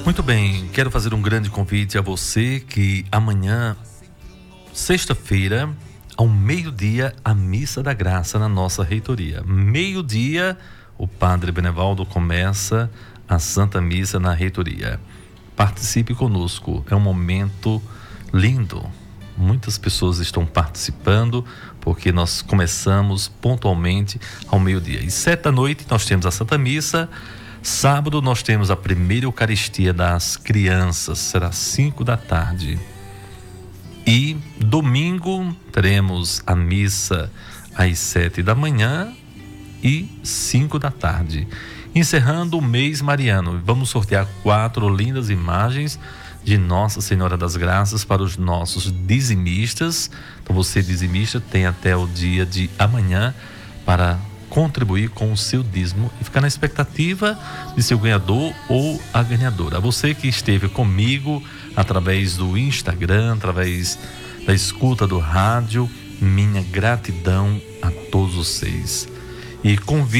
Muito bem, quero fazer um grande convite a você que amanhã, sexta-feira, ao meio-dia, a Missa da Graça na nossa reitoria. Meio-dia, o Padre Benevaldo começa a Santa Missa na reitoria. Participe conosco, é um momento lindo. Muitas pessoas estão participando porque nós começamos pontualmente ao meio-dia. E 7 da noite nós temos a Santa Missa. Sábado nós temos a primeira Eucaristia das crianças, será 5 da tarde. E domingo teremos a missa às 7 da manhã e 5 da tarde. Encerrando o mês mariano, vamos sortear 4 lindas imagens de Nossa Senhora das Graças para os nossos dizimistas. Então você dizimista tem até o dia de amanhã para contribuir com o seu dízimo e ficar na expectativa de ser o ganhador ou a ganhadora. Você que esteve comigo através do Instagram, através da escuta do rádio, minha gratidão a todos vocês. E convido